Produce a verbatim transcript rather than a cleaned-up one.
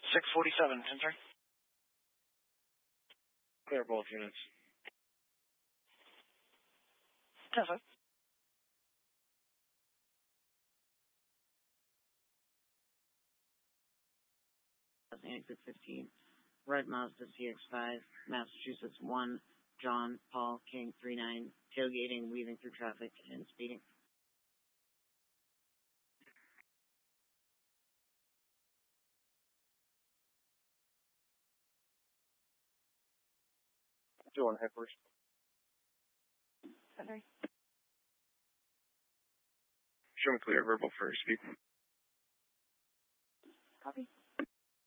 six forty-seven, ten three. Clear both units. ten five. Exit fifteen. Red Mazda C X five, Massachusetts one, John Paul King three nine, tailgating, weaving through traffic, and speeding. two on headquarters. Sorry. Show me clear verbal for speed. Copy.